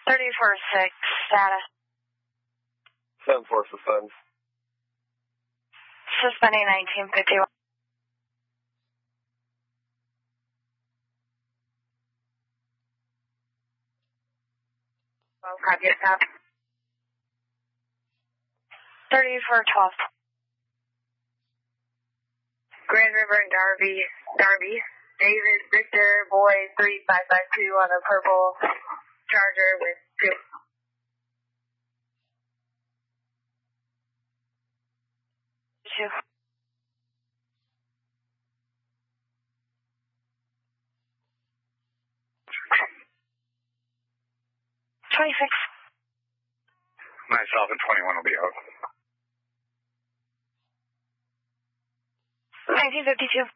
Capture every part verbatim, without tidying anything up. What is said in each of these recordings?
thirty-four six, status. seven four suspend. Suspending nineteen fifty-one. Well, copy it, stop. thirty-four twelve. Grand River and Darby, Darby. David, Victor, boy, three five five two on a purple Charger with two. Two. twenty-six. Myself and twenty-one will be out. nineteen fifty-two.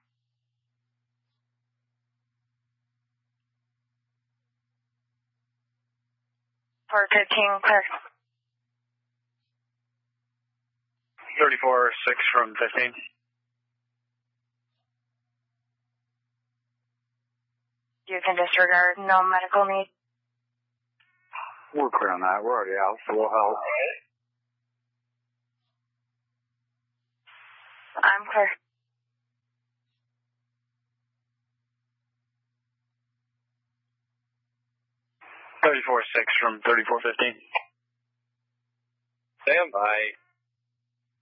four fifteen, clear. thirty-four six from fifteen. You can disregard, no medical need. We're clear on that. We're already out, so we'll help. I'm clear. thirty-four six from thirty-four fifteen. Stand by.